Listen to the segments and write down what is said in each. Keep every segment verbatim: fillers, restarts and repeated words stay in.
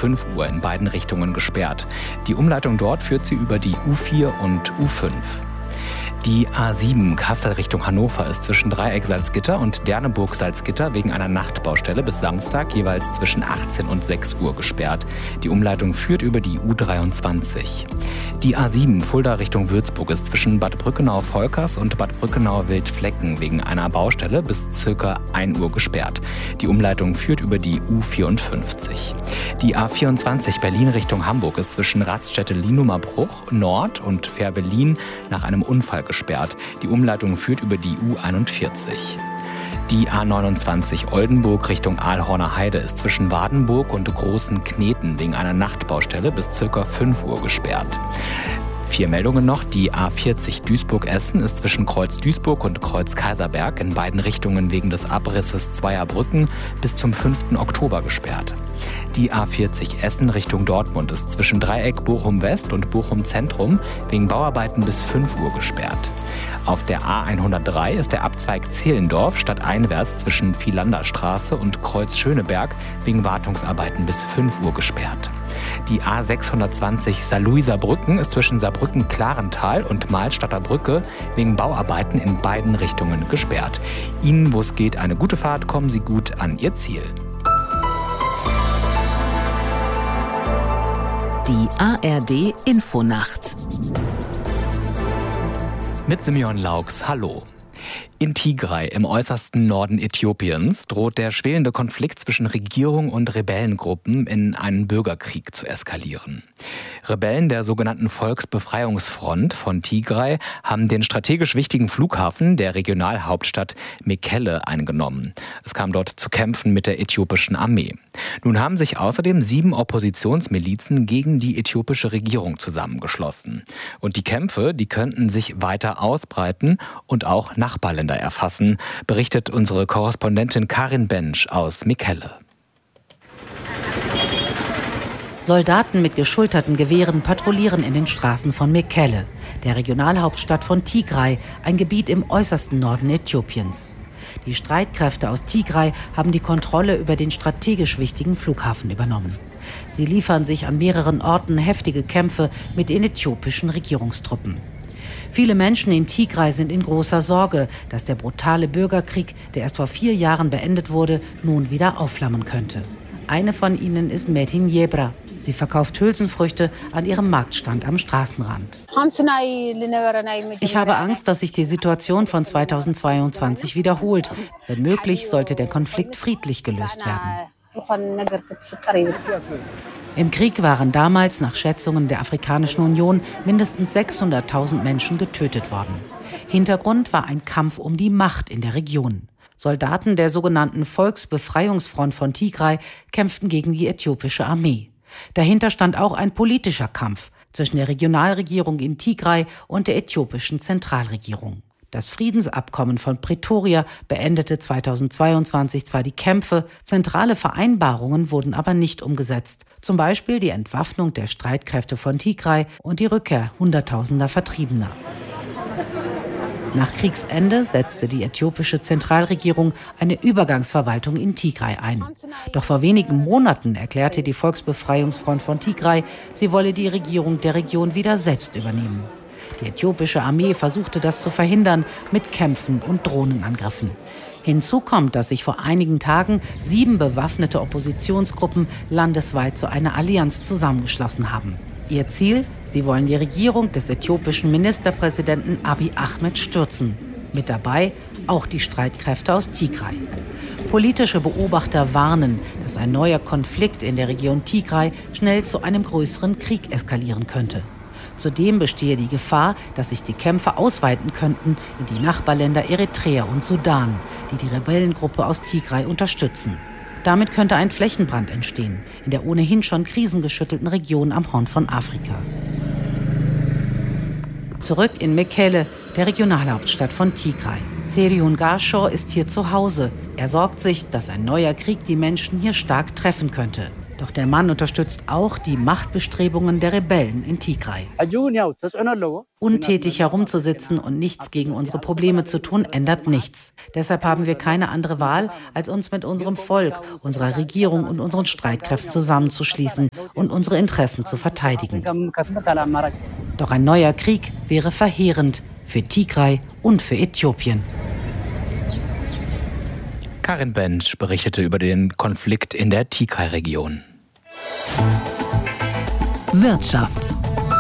fünf Uhr in beiden Richtungen gesperrt. Die Umleitung dort führt sie über die U vier und U fünf. Die A sieben Kassel Richtung Hannover ist zwischen Dreieck-Salzgitter und Derneburg-Salzgitter wegen einer Nachtbaustelle bis Samstag jeweils zwischen achtzehn und sechs Uhr gesperrt. Die Umleitung führt über die U dreiundzwanzig. Die A sieben Fulda Richtung Würzburg ist zwischen Bad Brückenau-Volkers und Bad Brückenau-Wildflecken wegen einer Baustelle bis ca. ein Uhr gesperrt. Die Umleitung führt über die U vierundfünfzig. Die A vierundzwanzig Berlin Richtung Hamburg ist zwischen Raststätte-Lienumer-Bruch Nord und Fähr-Berlin nach einem Unfall gesperrt. Die Umleitung führt über die U einundvierzig. Die A neunundzwanzig Oldenburg Richtung Aalhorner Heide ist zwischen Wadenburg und Großen Kneten wegen einer Nachtbaustelle bis ca. fünf Uhr gesperrt. Vier Meldungen noch. Die A vierzig Duisburg-Essen ist zwischen Kreuz Duisburg und Kreuz Kaiserberg in beiden Richtungen wegen des Abrisses zweier Brücken bis zum fünften Oktober gesperrt. Die A vierzig Essen Richtung Dortmund ist zwischen Dreieck Bochum West und Bochum Zentrum wegen Bauarbeiten bis fünf Uhr gesperrt. Auf der A hundertdrei ist der Abzweig Zehlendorf stadteinwärts zwischen Vielanderstraße und Kreuz Schöneberg wegen Wartungsarbeiten bis fünf Uhr gesperrt. Die A sechshundertzwanzig Saarlouiser-Brücken ist zwischen Saarbrücken-Klarental und Mahlstadter Brücke wegen Bauarbeiten in beiden Richtungen gesperrt. Ihnen, wo es geht, eine gute Fahrt, kommen Sie gut an Ihr Ziel. Die A R D Infonacht mit Simeon Laux, hallo. In Tigray, im äußersten Norden Äthiopiens, droht der schwelende Konflikt zwischen Regierung und Rebellengruppen in einen Bürgerkrieg zu eskalieren. Rebellen der sogenannten Volksbefreiungsfront von Tigray haben den strategisch wichtigen Flughafen der Regionalhauptstadt Mekelle eingenommen. Es kam dort zu Kämpfen mit der äthiopischen Armee. Nun haben sich außerdem sieben Oppositionsmilizen gegen die äthiopische Regierung zusammengeschlossen. Und die Kämpfe, die könnten sich weiter ausbreiten und auch Nachbarländer erfassen, berichtet unsere Korrespondentin Karin Bensch aus Mekelle. Soldaten mit geschulterten Gewehren patrouillieren in den Straßen von Mekelle, der Regionalhauptstadt von Tigray, ein Gebiet im äußersten Norden Äthiopiens. Die Streitkräfte aus Tigray haben die Kontrolle über den strategisch wichtigen Flughafen übernommen. Sie liefern sich an mehreren Orten heftige Kämpfe mit den äthiopischen Regierungstruppen. Viele Menschen in Tigray sind in großer Sorge, dass der brutale Bürgerkrieg, der erst vor vier Jahren beendet wurde, nun wieder aufflammen könnte. Eine von ihnen ist Metin Yebra. Sie verkauft Hülsenfrüchte an ihrem Marktstand am Straßenrand. Ich habe Angst, dass sich die Situation von zweitausendzweiundzwanzig wiederholt. Wenn möglich, sollte der Konflikt friedlich gelöst werden. Im Krieg waren damals nach Schätzungen der Afrikanischen Union mindestens sechshunderttausend Menschen getötet worden. Hintergrund war ein Kampf um die Macht in der Region. Soldaten der sogenannten Volksbefreiungsfront von Tigray kämpften gegen die äthiopische Armee. Dahinter stand auch ein politischer Kampf zwischen der Regionalregierung in Tigray und der äthiopischen Zentralregierung. Das Friedensabkommen von Pretoria beendete zweitausendzweiundzwanzig zwar die Kämpfe, zentrale Vereinbarungen wurden aber nicht umgesetzt. Zum Beispiel die Entwaffnung der Streitkräfte von Tigray und die Rückkehr hunderttausender Vertriebener. Nach Kriegsende setzte die äthiopische Zentralregierung eine Übergangsverwaltung in Tigray ein. Doch vor wenigen Monaten erklärte die Volksbefreiungsfront von Tigray, sie wolle die Regierung der Region wieder selbst übernehmen. Die äthiopische Armee versuchte das zu verhindern mit Kämpfen und Drohnenangriffen. Hinzu kommt, dass sich vor einigen Tagen sieben bewaffnete Oppositionsgruppen landesweit zu einer Allianz zusammengeschlossen haben. Ihr Ziel? Sie wollen die Regierung des äthiopischen Ministerpräsidenten Abiy Ahmed stürzen. Mit dabei auch die Streitkräfte aus Tigray. Politische Beobachter warnen, dass ein neuer Konflikt in der Region Tigray schnell zu einem größeren Krieg eskalieren könnte. Zudem bestehe die Gefahr, dass sich die Kämpfe ausweiten könnten in die Nachbarländer Eritrea und Sudan, die die Rebellengruppe aus Tigray unterstützen. Damit könnte ein Flächenbrand entstehen in der ohnehin schon krisengeschüttelten Region am Horn von Afrika. Zurück in Mekelle, der Regionalhauptstadt von Tigray. Serion Gashor ist hier zu Hause. Er sorgt sich, dass ein neuer Krieg die Menschen hier stark treffen könnte. Doch der Mann unterstützt auch die Machtbestrebungen der Rebellen in Tigray. Untätig herumzusitzen und nichts gegen unsere Probleme zu tun, ändert nichts. Deshalb haben wir keine andere Wahl, als uns mit unserem Volk, unserer Regierung und unseren Streitkräften zusammenzuschließen und unsere Interessen zu verteidigen. Doch ein neuer Krieg wäre verheerend für Tigray und für Äthiopien. Karin Bench berichtete über den Konflikt in der Tigray-Region. Wirtschaft.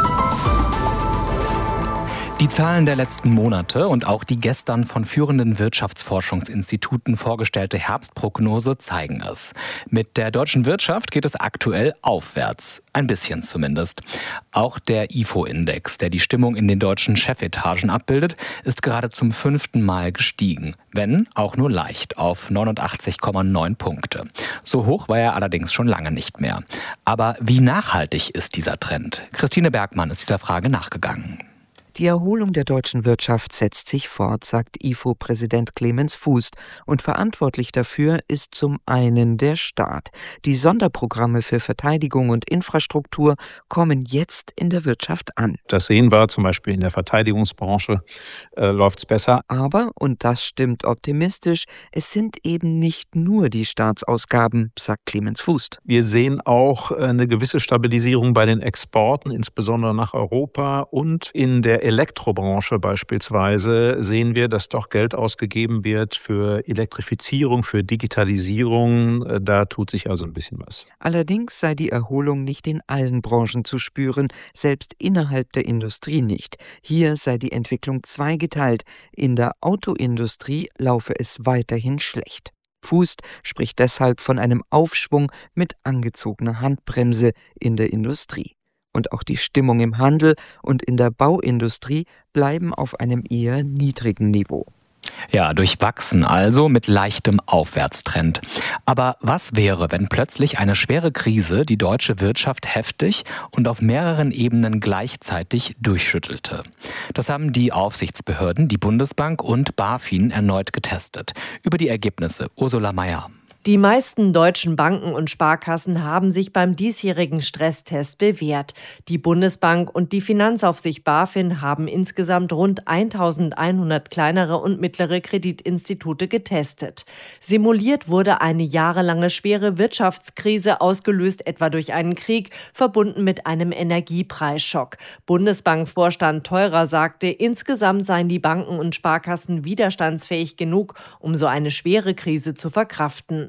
Die Zahlen der letzten Monate und auch die gestern von führenden Wirtschaftsforschungsinstituten vorgestellte Herbstprognose zeigen es. Mit der deutschen Wirtschaft geht es aktuell aufwärts. Ein bisschen zumindest. Auch der I F O-Index, der die Stimmung in den deutschen Chefetagen abbildet, ist gerade zum fünften Mal gestiegen. Wenn auch nur leicht auf neunundachtzig Komma neun Punkte. So hoch war er allerdings schon lange nicht mehr. Aber wie nachhaltig ist dieser Trend? Christine Bergmann ist dieser Frage nachgegangen. Die Erholung der deutschen Wirtschaft setzt sich fort, sagt I F O-Präsident Clemens Fußt. Und verantwortlich dafür ist zum einen der Staat. Die Sonderprogramme für Verteidigung und Infrastruktur kommen jetzt in der Wirtschaft an. Das sehen wir zum Beispiel in der Verteidigungsbranche, äh, läuft es besser. Aber, und das stimmt optimistisch, es sind eben nicht nur die Staatsausgaben, sagt Clemens Fußt. Wir sehen auch eine gewisse Stabilisierung bei den Exporten, insbesondere nach Europa, und in der Elektrobranche beispielsweise sehen wir, dass doch Geld ausgegeben wird für Elektrifizierung, für Digitalisierung. Da tut sich also ein bisschen was. Allerdings sei die Erholung nicht in allen Branchen zu spüren, selbst innerhalb der Industrie nicht. Hier sei die Entwicklung zweigeteilt. In der Autoindustrie laufe es weiterhin schlecht. Fußt spricht deshalb von einem Aufschwung mit angezogener Handbremse in der Industrie. Und auch die Stimmung im Handel und in der Bauindustrie bleiben auf einem eher niedrigen Niveau. Ja, durchwachsen also mit leichtem Aufwärtstrend. Aber was wäre, wenn plötzlich eine schwere Krise die deutsche Wirtschaft heftig und auf mehreren Ebenen gleichzeitig durchschüttelte? Das haben die Aufsichtsbehörden, die Bundesbank und BaFin erneut getestet. Über die Ergebnisse Ursula Mayer. Die meisten deutschen Banken und Sparkassen haben sich beim diesjährigen Stresstest bewährt. Die Bundesbank und die Finanzaufsicht BaFin haben insgesamt rund eintausendeinhundert kleinere und mittlere Kreditinstitute getestet. Simuliert wurde eine jahrelange schwere Wirtschaftskrise, ausgelöst etwa durch einen Krieg, verbunden mit einem Energiepreisschock. Bundesbankvorstand Theurer sagte, insgesamt seien die Banken und Sparkassen widerstandsfähig genug, um so eine schwere Krise zu verkraften.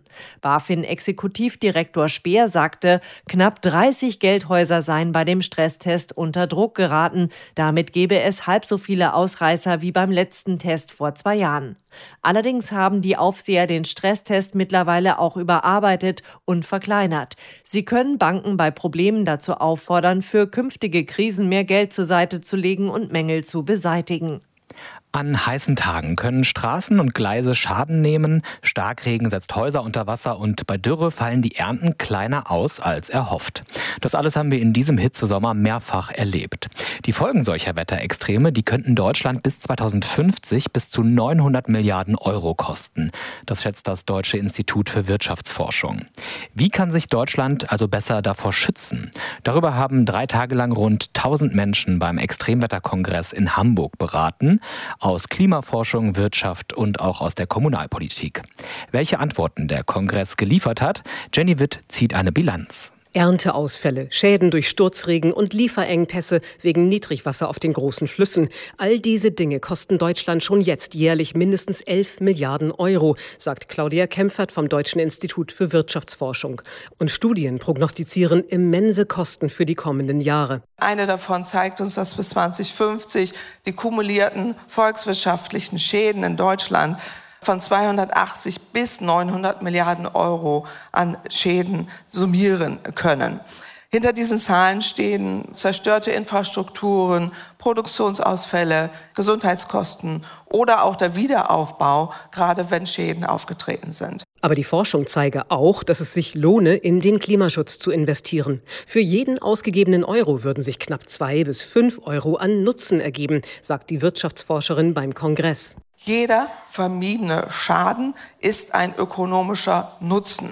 BaFin-Exekutivdirektor Speer sagte, knapp dreißig Geldhäuser seien bei dem Stresstest unter Druck geraten. Damit gebe es halb so viele Ausreißer wie beim letzten Test vor zwei Jahren. Allerdings haben die Aufseher den Stresstest mittlerweile auch überarbeitet und verkleinert. Sie können Banken bei Problemen dazu auffordern, für künftige Krisen mehr Geld zur Seite zu legen und Mängel zu beseitigen. An heißen Tagen können Straßen und Gleise Schaden nehmen, Starkregen setzt Häuser unter Wasser und bei Dürre fallen die Ernten kleiner aus als erhofft. Das alles haben wir in diesem Hitzesommer mehrfach erlebt. Die Folgen solcher Wetterextreme, die könnten Deutschland bis zweitausendfünfzig bis zu neunhundert Milliarden Euro kosten. Das schätzt das Deutsche Institut für Wirtschaftsforschung. Wie kann sich Deutschland also besser davor schützen? Darüber haben drei Tage lang rund tausend Menschen beim Extremwetterkongress in Hamburg beraten. Aus Klimaforschung, Wirtschaft und auch aus der Kommunalpolitik. Welche Antworten der Kongress geliefert hat, Jenny Witt zieht eine Bilanz. Ernteausfälle, Schäden durch Sturzregen und Lieferengpässe wegen Niedrigwasser auf den großen Flüssen. All diese Dinge kosten Deutschland schon jetzt jährlich mindestens elf Milliarden Euro, sagt Claudia Kempfert vom Deutschen Institut für Wirtschaftsforschung. Und Studien prognostizieren immense Kosten für die kommenden Jahre. Eine davon zeigt uns, dass bis zweitausendfünfzig die kumulierten volkswirtschaftlichen Schäden in Deutschland von zweihundertachtzig bis neunhundert Milliarden Euro an Schäden summieren können. Hinter diesen Zahlen stehen zerstörte Infrastrukturen, Produktionsausfälle, Gesundheitskosten oder auch der Wiederaufbau, gerade wenn Schäden aufgetreten sind. Aber die Forschung zeige auch, dass es sich lohne, in den Klimaschutz zu investieren. Für jeden ausgegebenen Euro würden sich knapp zwei bis fünf Euro an Nutzen ergeben, sagt die Wirtschaftsforscherin beim Kongress. Jeder vermiedene Schaden ist ein ökonomischer Nutzen.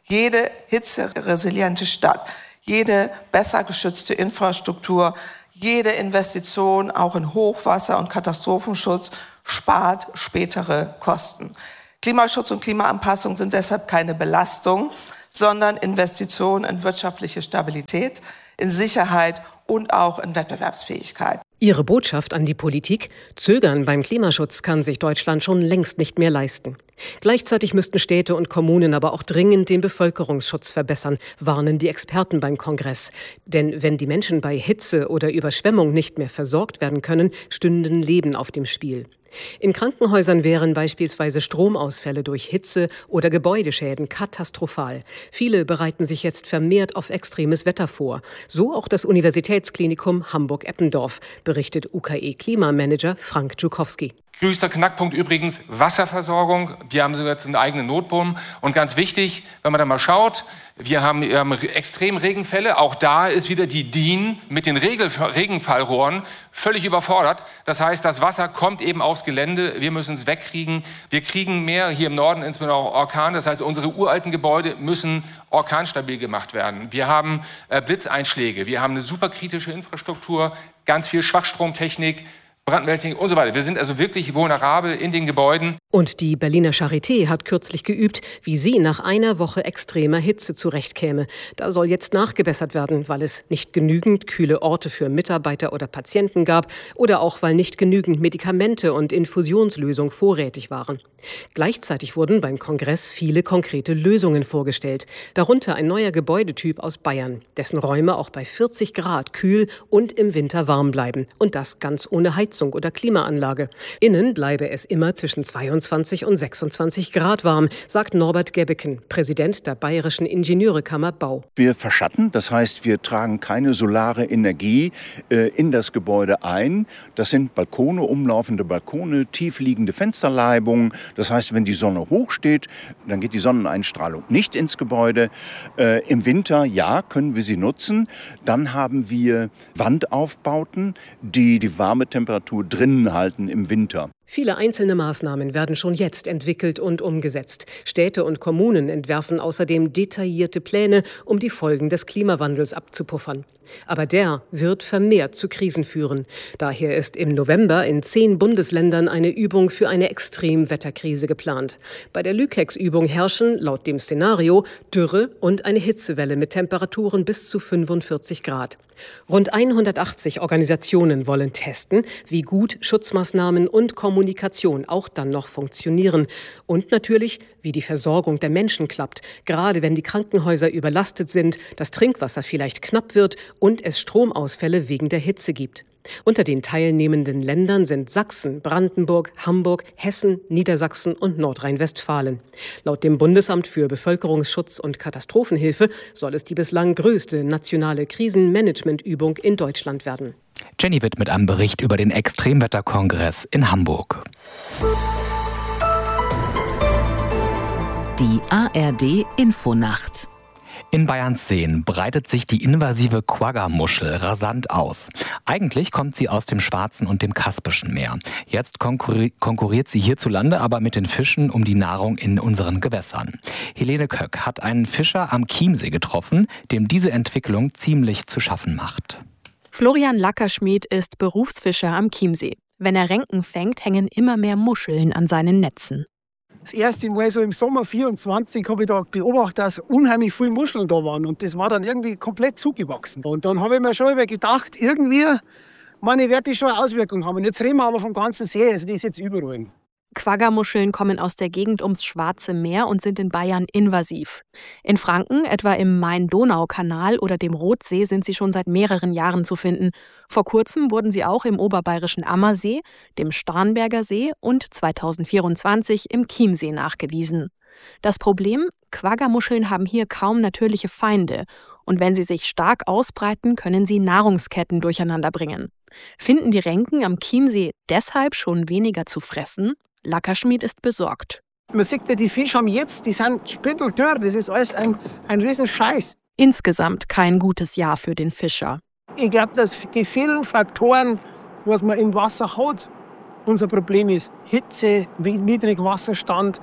Jede hitzeresiliente Stadt, jede besser geschützte Infrastruktur, jede Investition auch in Hochwasser- und Katastrophenschutz spart spätere Kosten. Klimaschutz und Klimaanpassung sind deshalb keine Belastung, sondern Investitionen in wirtschaftliche Stabilität, in Sicherheit und auch in Wettbewerbsfähigkeit. Ihre Botschaft an die Politik: Zögern beim Klimaschutz kann sich Deutschland schon längst nicht mehr leisten. Gleichzeitig müssten Städte und Kommunen aber auch dringend den Bevölkerungsschutz verbessern, warnen die Experten beim Kongress. Denn wenn die Menschen bei Hitze oder Überschwemmung nicht mehr versorgt werden können, stünden Leben auf dem Spiel. In Krankenhäusern wären beispielsweise Stromausfälle durch Hitze oder Gebäudeschäden katastrophal. Viele bereiten sich jetzt vermehrt auf extremes Wetter vor. So auch das Universitätsklinikum Hamburg-Eppendorf, berichtet U K E-Klimamanager Frank Dżukowski. Größter Knackpunkt übrigens Wasserversorgung. Wir haben sogar jetzt einen eigenen Notbrunnen. Und ganz wichtig, wenn man da mal schaut, wir haben, wir haben Extremregenfälle. Auch da ist wieder die D I N mit den Regel- Regenfallrohren völlig überfordert. Das heißt, das Wasser kommt eben aufs Gelände. Wir müssen es wegkriegen. Wir kriegen mehr, hier im Norden insbesondere auch Orkan. Das heißt, unsere uralten Gebäude müssen orkanstabil gemacht werden. Wir haben äh, Blitzeinschläge. Wir haben eine superkritische Infrastruktur, ganz viel Schwachstromtechnik, Brandmelting und so weiter. Wir sind also wirklich vulnerabel in den Gebäuden. Und die Berliner Charité hat kürzlich geübt, wie sie nach einer Woche extremer Hitze zurechtkäme. Da soll jetzt nachgebessert werden, weil es nicht genügend kühle Orte für Mitarbeiter oder Patienten gab oder auch weil nicht genügend Medikamente und Infusionslösungen vorrätig waren. Gleichzeitig wurden beim Kongress viele konkrete Lösungen vorgestellt, darunter ein neuer Gebäudetyp aus Bayern, dessen Räume auch bei vierzig Grad kühl und im Winter warm bleiben. Und das ganz ohne Heizung oder Klimaanlage. Innen bleibe es immer zwischen zweiundzwanzig und sechsundzwanzig Grad warm, sagt Norbert Gebbeken, Präsident der Bayerischen Ingenieurekammer Bau. Wir verschatten, das heißt, wir tragen keine solare Energie äh, in das Gebäude ein. Das sind Balkone, umlaufende Balkone, tiefliegende Fensterleibungen. Das heißt, wenn die Sonne hoch steht, dann geht die Sonneneinstrahlung nicht ins Gebäude. Äh, Im Winter, ja, können wir sie nutzen. Dann haben wir Wandaufbauten, die die warme Temperatur drinnen halten im Winter. Viele einzelne Maßnahmen werden schon jetzt entwickelt und umgesetzt. Städte und Kommunen entwerfen außerdem detaillierte Pläne, um die Folgen des Klimawandels abzupuffern. Aber der wird vermehrt zu Krisen führen. Daher ist im November in zehn Bundesländern eine Übung für eine Extremwetterkrise geplant. Bei der Lükex-Übung herrschen laut dem Szenario Dürre und eine Hitzewelle mit Temperaturen bis zu fünfundvierzig Grad. Rund hundertachtzig Organisationen wollen testen, wie gut Schutzmaßnahmen und Kommunikation auch dann noch funktionieren. Und natürlich, wie die Versorgung der Menschen klappt, gerade wenn die Krankenhäuser überlastet sind, das Trinkwasser vielleicht knapp wird und es Stromausfälle wegen der Hitze gibt. Unter den teilnehmenden Ländern sind Sachsen, Brandenburg, Hamburg, Hessen, Niedersachsen und Nordrhein-Westfalen. Laut dem Bundesamt für Bevölkerungsschutz und Katastrophenhilfe soll es die bislang größte nationale Krisenmanagementübung in Deutschland werden. Jenny Witt mit einem Bericht über den Extremwetterkongress in Hamburg. Die A R D Infonacht. In Bayerns Seen breitet sich die invasive Quagga-Muschel rasant aus. Eigentlich kommt sie aus dem Schwarzen und dem Kaspischen Meer. Jetzt konkurri- konkurriert sie hierzulande aber mit den Fischen um die Nahrung in unseren Gewässern. Helene Köck hat einen Fischer am Chiemsee getroffen, dem diese Entwicklung ziemlich zu schaffen macht. Florian Lackerschmied ist Berufsfischer am Chiemsee. Wenn er Renken fängt, hängen immer mehr Muscheln an seinen Netzen. Das erste Mal so im Sommer vierundzwanzig habe ich da beobachtet, dass unheimlich viele Muscheln da waren. Und das war dann irgendwie komplett zugewachsen. Und dann habe ich mir schon gedacht, irgendwie, meine, wird das schon eine Auswirkung haben. Und jetzt reden wir aber vom ganzen See, also das ist jetzt überall. Quagga-Muscheln kommen aus der Gegend ums Schwarze Meer und sind in Bayern invasiv. In Franken, etwa im Main-Donau-Kanal oder dem Rotsee, sind sie schon seit mehreren Jahren zu finden. Vor kurzem wurden sie auch im oberbayerischen Ammersee, dem Starnberger See und zweitausendvierundzwanzig im Chiemsee nachgewiesen. Das Problem? Quagga-Muscheln haben hier kaum natürliche Feinde. Und wenn sie sich stark ausbreiten, können sie Nahrungsketten durcheinander bringen. Finden die Renken am Chiemsee deshalb schon weniger zu fressen? Lackerschmied ist besorgt. Man sieht ja, die Fische haben jetzt, die sind spitteldürr, das ist alles ein, ein riesen Scheiß. Insgesamt kein gutes Jahr für den Fischer. Ich glaube, dass die vielen Faktoren, was man im Wasser hat, unser Problem ist Hitze, niedriger Wasserstand,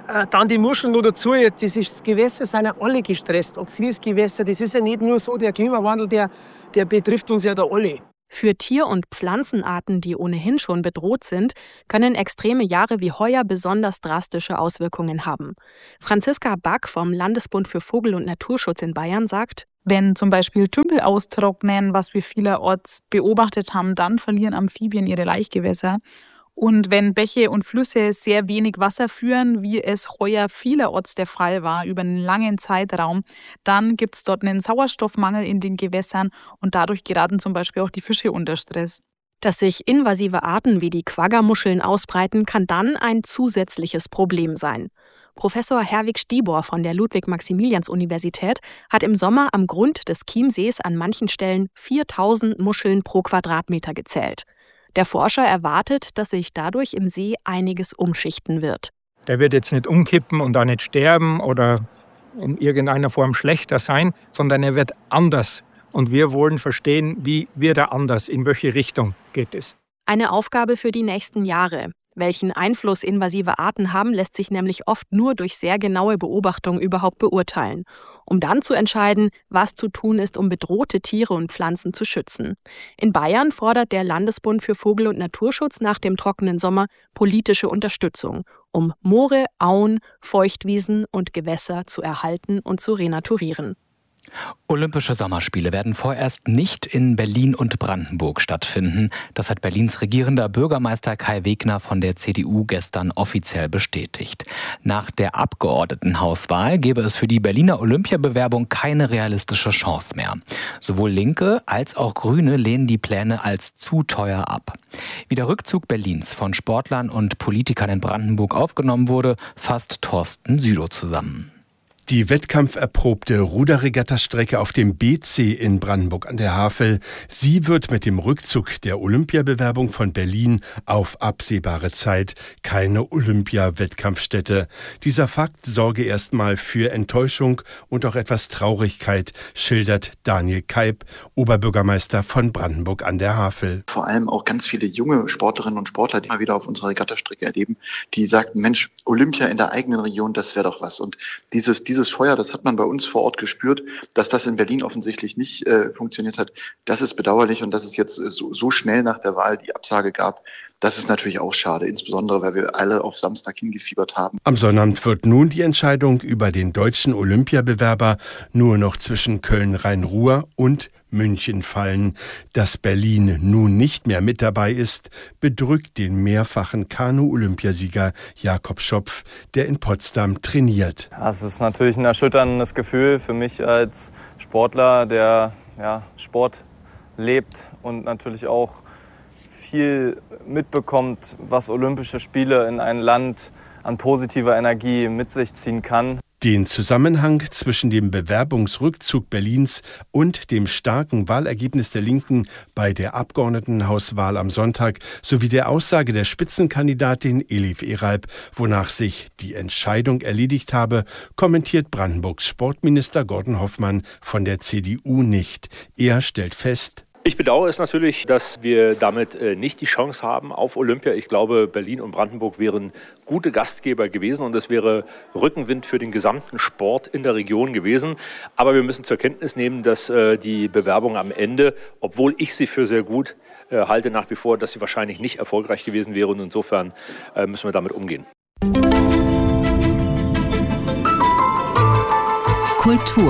Dann die Muscheln noch dazu. Das ist, das Gewässer sind ja alle gestresst. Ob Fließgewässer, das ist ja nicht nur so, der Klimawandel, der, der betrifft uns ja da alle. Für Tier- und Pflanzenarten, die ohnehin schon bedroht sind, können extreme Jahre wie heuer besonders drastische Auswirkungen haben. Franziska Back vom Landesbund für Vogel- und Naturschutz in Bayern sagt: Wenn zum Beispiel Tümpel austrocknen, was wir vielerorts beobachtet haben, dann verlieren Amphibien ihre Laichgewässer. Und wenn Bäche und Flüsse sehr wenig Wasser führen, wie es heuer vielerorts der Fall war, über einen langen Zeitraum, dann gibt es dort einen Sauerstoffmangel in den Gewässern und dadurch geraten zum Beispiel auch die Fische unter Stress. Dass sich invasive Arten wie die Quaggamuscheln ausbreiten, kann dann ein zusätzliches Problem sein. Professor Herwig Stibor von der Ludwig-Maximilians-Universität hat im Sommer am Grund des Chiemsees an manchen Stellen viertausend Muscheln pro Quadratmeter gezählt. Der Forscher erwartet, dass sich dadurch im See einiges umschichten wird. Der wird jetzt nicht umkippen und auch nicht sterben oder in irgendeiner Form schlechter sein, sondern er wird anders. Und wir wollen verstehen, wie wird er anders, in welche Richtung geht es. Eine Aufgabe für die nächsten Jahre. Welchen Einfluss invasive Arten haben, lässt sich nämlich oft nur durch sehr genaue Beobachtung überhaupt beurteilen, um dann zu entscheiden, was zu tun ist, um bedrohte Tiere und Pflanzen zu schützen. In Bayern fordert der Landesbund für Vogel- und Naturschutz nach dem trockenen Sommer politische Unterstützung, um Moore, Auen, Feuchtwiesen und Gewässer zu erhalten und zu renaturieren. Olympische Sommerspiele werden vorerst nicht in Berlin und Brandenburg stattfinden. Das hat Berlins regierender Bürgermeister Kai Wegner von der C D U gestern offiziell bestätigt. Nach der Abgeordnetenhauswahl gäbe es für die Berliner Olympiabewerbung keine realistische Chance mehr. Sowohl Linke als auch Grüne lehnen die Pläne als zu teuer ab. Wie der Rückzug Berlins von Sportlern und Politikern in Brandenburg aufgenommen wurde, fasst Thorsten Südow zusammen. Die wettkampferprobte Ruderregattastrecke auf dem B C in Brandenburg an der Havel, sie wird mit dem Rückzug der Olympiabewerbung von Berlin auf absehbare Zeit keine Olympia-Wettkampfstätte. Dieser Fakt sorge erstmal für Enttäuschung und auch etwas Traurigkeit, schildert Daniel Keib, Oberbürgermeister von Brandenburg an der Havel. Vor allem auch ganz viele junge Sportlerinnen und Sportler, die mal wieder auf unserer Regattastrecke erleben, die sagten, Mensch, Olympia in der eigenen Region, das wäre doch was. Und dieses, dieses Dieses Feuer, das hat man bei uns vor Ort gespürt, dass das in Berlin offensichtlich nicht äh, funktioniert hat. Das ist bedauerlich und dass es jetzt so, so schnell nach der Wahl die Absage gab, das ist natürlich auch schade, insbesondere weil wir alle auf Samstag hingefiebert haben. Am Sonnabend wird nun die Entscheidung über den deutschen Olympiabewerber nur noch zwischen Köln-Rhein-Ruhr und München fallen. Dass Berlin nun nicht mehr mit dabei ist, bedrückt den mehrfachen Kanu-Olympiasieger Jakob Schopf, der in Potsdam trainiert. Es ist natürlich ein erschütterndes Gefühl für mich als Sportler, der ja, Sport lebt und natürlich auch viel mitbekommt, was Olympische Spiele in ein Land an positiver Energie mit sich ziehen kann. Den Zusammenhang zwischen dem Bewerbungsrückzug Berlins und dem starken Wahlergebnis der Linken bei der Abgeordnetenhauswahl am Sonntag sowie der Aussage der Spitzenkandidatin Elif Eralp, wonach sich die Entscheidung erledigt habe, kommentiert Brandenburgs Sportminister Gordon Hoffmann von der C D U nicht. Er stellt fest: Ich bedauere es natürlich, dass wir damit äh, nicht die Chance haben auf Olympia. Ich glaube, Berlin und Brandenburg wären gute Gastgeber gewesen und es wäre Rückenwind für den gesamten Sport in der Region gewesen. Aber wir müssen zur Kenntnis nehmen, dass äh, die Bewerbung am Ende, obwohl ich sie für sehr gut äh, halte, nach wie vor, dass sie wahrscheinlich nicht erfolgreich gewesen wäre. Und insofern äh, müssen wir damit umgehen. Kultur.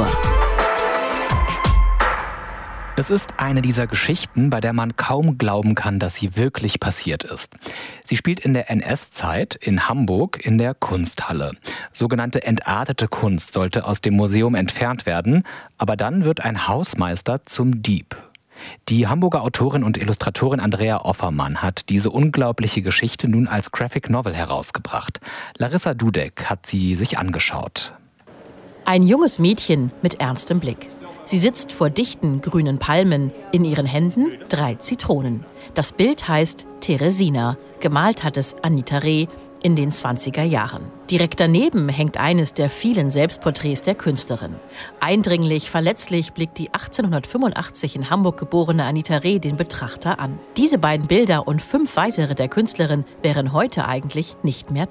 Es ist eine dieser Geschichten, bei der man kaum glauben kann, dass sie wirklich passiert ist. Sie spielt in der N S-Zeit in Hamburg in der Kunsthalle. Sogenannte entartete Kunst sollte aus dem Museum entfernt werden, aber dann wird ein Hausmeister zum Dieb. Die Hamburger Autorin und Illustratorin Andrea Offermann hat diese unglaubliche Geschichte nun als Graphic Novel herausgebracht. Larissa Dudek hat sie sich angeschaut. Ein junges Mädchen mit ernstem Blick. Sie sitzt vor dichten grünen Palmen, in ihren Händen drei Zitronen. Das Bild heißt Teresina, gemalt hat es Anita Reh in den zwanziger Jahren. Direkt daneben hängt eines der vielen Selbstporträts der Künstlerin. Eindringlich, verletzlich blickt die achtzehnhundertfünfundachtzig in Hamburg geborene Anita Reh den Betrachter an. Diese beiden Bilder und fünf weitere der Künstlerin wären heute eigentlich nicht mehr da.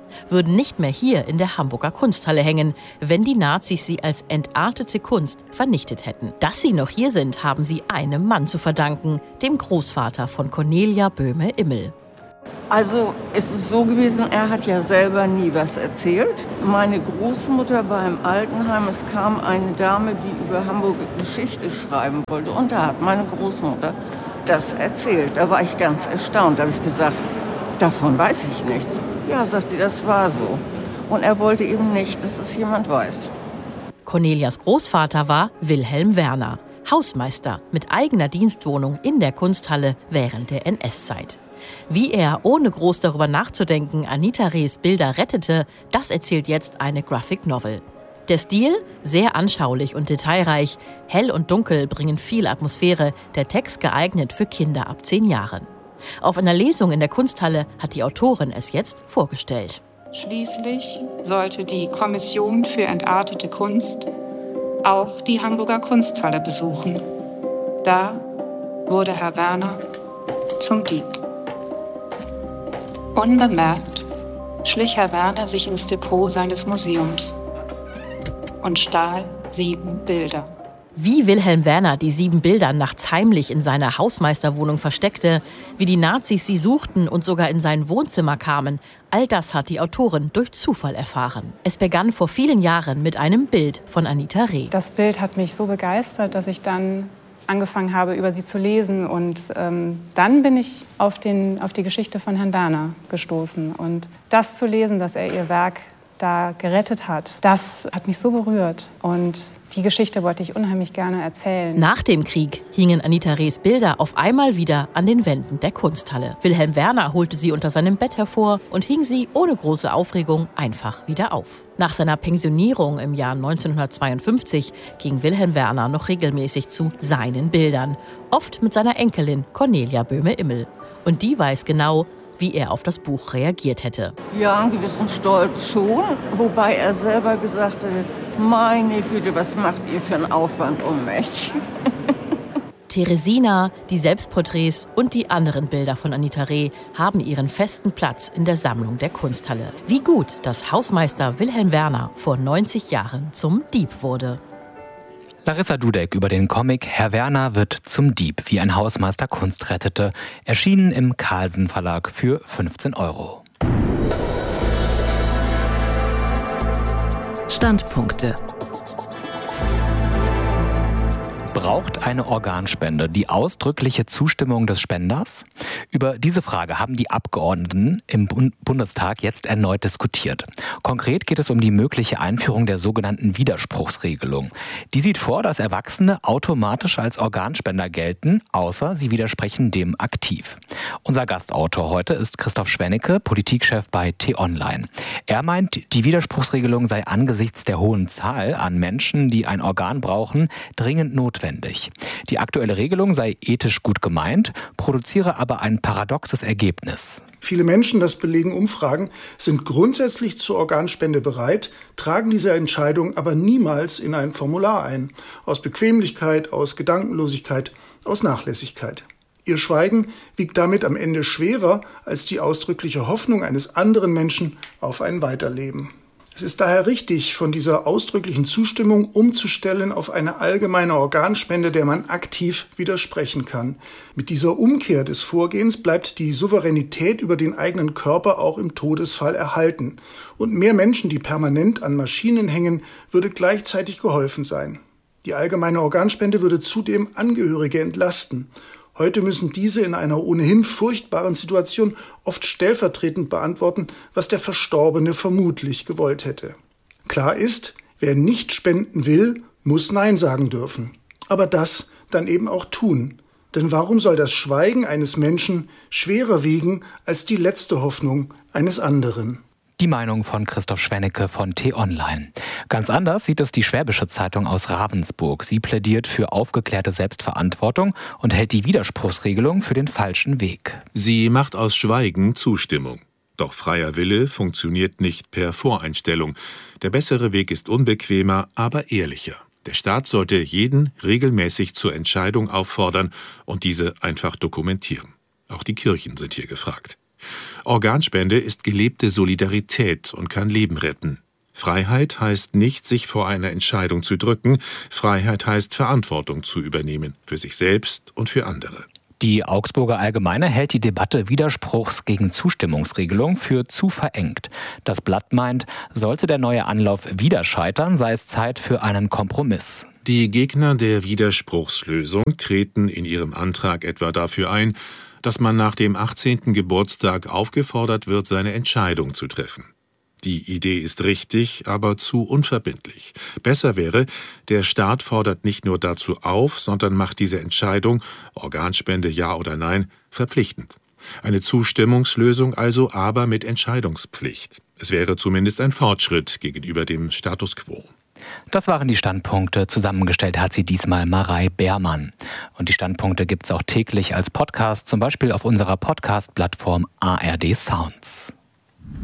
würden nicht mehr hier in der Hamburger Kunsthalle hängen, wenn die Nazis sie als entartete Kunst vernichtet hätten. Dass sie noch hier sind, haben sie einem Mann zu verdanken, dem Großvater von Cornelia Böhme-Immel. Also es ist so gewesen, er hat ja selber nie was erzählt. Meine Großmutter war im Altenheim, es kam eine Dame, die über Hamburger Geschichte schreiben wollte. Und da hat meine Großmutter das erzählt. Da war ich ganz erstaunt. Da habe ich gesagt, davon weiß ich nichts. Ja, sagt sie, das war so. Und er wollte eben nicht, dass es jemand weiß. Cornelias Großvater war Wilhelm Werner, Hausmeister mit eigener Dienstwohnung in der Kunsthalle während der N S-Zeit. Wie er, ohne groß darüber nachzudenken, Anita Rehs Bilder rettete, das erzählt jetzt eine Graphic Novel. Der Stil? Sehr anschaulich und detailreich. Hell und dunkel bringen viel Atmosphäre. Der Text geeignet für Kinder ab zehn Jahren. Auf einer Lesung in der Kunsthalle hat die Autorin es jetzt vorgestellt. Schließlich sollte die Kommission für entartete Kunst auch die Hamburger Kunsthalle besuchen. Da wurde Herr Werner zum Dieb. Unbemerkt schlich Herr Werner sich ins Depot seines Museums und stahl sieben Bilder. Wie Wilhelm Werner die sieben Bilder nachts heimlich in seiner Hausmeisterwohnung versteckte, wie die Nazis sie suchten und sogar in sein Wohnzimmer kamen, all das hat die Autorin durch Zufall erfahren. Es begann vor vielen Jahren mit einem Bild von Anita Reh. Das Bild hat mich so begeistert, dass ich dann angefangen habe, über sie zu lesen. Und ähm, dann bin ich auf, den, auf die Geschichte von Herrn Werner gestoßen. Und das zu lesen, dass er ihr Werk da gerettet hat, das hat mich so berührt. Und die Geschichte wollte ich unheimlich gerne erzählen. Nach dem Krieg hingen Anita Rehs Bilder auf einmal wieder an den Wänden der Kunsthalle. Wilhelm Werner holte sie unter seinem Bett hervor und hing sie ohne große Aufregung einfach wieder auf. Nach seiner Pensionierung im Jahr neunzehnhundertzweiundfünfzig ging Wilhelm Werner noch regelmäßig zu seinen Bildern. Oft mit seiner Enkelin Cornelia Böhme-Immel. Und die weiß genau, wie er auf das Buch reagiert hätte. Ja, einen gewissen Stolz schon, wobei er selber gesagt hat, meine Güte, was macht ihr für einen Aufwand um mich? Teresina, die Selbstporträts und die anderen Bilder von Anita Reh haben ihren festen Platz in der Sammlung der Kunsthalle. Wie gut, dass Hausmeister Wilhelm Werner vor neunzig Jahren zum Dieb wurde. Larissa Dudek über den Comic Herr Werner wird zum Dieb, wie ein Hausmeister Kunst rettete. Erschienen im Carlsen Verlag für fünfzehn Euro. Standpunkte. Braucht eine Organspende die ausdrückliche Zustimmung des Spenders? Über diese Frage haben die Abgeordneten im Bundestag jetzt erneut diskutiert. Konkret geht es um die mögliche Einführung der sogenannten Widerspruchsregelung. Die sieht vor, dass Erwachsene automatisch als Organspender gelten, außer sie widersprechen dem aktiv. Unser Gastautor heute ist Christoph Schwennecke, Politikchef bei T-Online. Er meint, die Widerspruchsregelung sei angesichts der hohen Zahl an Menschen, die ein Organ brauchen, dringend notwendig. Die aktuelle Regelung sei ethisch gut gemeint, produziere aber ein paradoxes Ergebnis. Viele Menschen, das belegen Umfragen, sind grundsätzlich zur Organspende bereit, tragen diese Entscheidung aber niemals in ein Formular ein. Aus Bequemlichkeit, aus Gedankenlosigkeit, aus Nachlässigkeit. Ihr Schweigen wiegt damit am Ende schwerer als die ausdrückliche Hoffnung eines anderen Menschen auf ein Weiterleben. Es ist daher richtig, von dieser ausdrücklichen Zustimmung umzustellen auf eine allgemeine Organspende, der man aktiv widersprechen kann. Mit dieser Umkehr des Vorgehens bleibt die Souveränität über den eigenen Körper auch im Todesfall erhalten. Und mehr Menschen, die permanent an Maschinen hängen, würde gleichzeitig geholfen sein. Die allgemeine Organspende würde zudem Angehörige entlasten. Heute müssen diese in einer ohnehin furchtbaren Situation oft stellvertretend beantworten, was der Verstorbene vermutlich gewollt hätte. Klar ist, wer nicht spenden will, muss Nein sagen dürfen. Aber das dann eben auch tun. Denn warum soll das Schweigen eines Menschen schwerer wiegen als die letzte Hoffnung eines anderen? Die Meinung von Christoph Schwennecke von T-Online. Ganz anders sieht es die Schwäbische Zeitung aus Ravensburg. Sie plädiert für aufgeklärte Selbstverantwortung und hält die Widerspruchsregelung für den falschen Weg. Sie macht aus Schweigen Zustimmung. Doch freier Wille funktioniert nicht per Voreinstellung. Der bessere Weg ist unbequemer, aber ehrlicher. Der Staat sollte jeden regelmäßig zur Entscheidung auffordern und diese einfach dokumentieren. Auch die Kirchen sind hier gefragt. Organspende ist gelebte Solidarität und kann Leben retten. Freiheit heißt nicht, sich vor einer Entscheidung zu drücken. Freiheit heißt, Verantwortung zu übernehmen, für sich selbst und für andere. Die Augsburger Allgemeine hält die Debatte Widerspruchs- gegen Zustimmungsregelung für zu verengt. Das Blatt meint, sollte der neue Anlauf wieder scheitern, sei es Zeit für einen Kompromiss. Die Gegner der Widerspruchslösung treten in ihrem Antrag etwa dafür ein, dass man nach dem achtzehnten Geburtstag aufgefordert wird, seine Entscheidung zu treffen. Die Idee ist richtig, aber zu unverbindlich. Besser wäre, der Staat fordert nicht nur dazu auf, sondern macht diese Entscheidung, Organspende ja oder nein, verpflichtend. Eine Zustimmungslösung also, aber mit Entscheidungspflicht. Es wäre zumindest ein Fortschritt gegenüber dem Status quo. Das waren die Standpunkte. Zusammengestellt hat sie diesmal Marei Beermann. Und die Standpunkte gibt's auch täglich als Podcast, zum Beispiel auf unserer Podcast-Plattform A R D Sounds.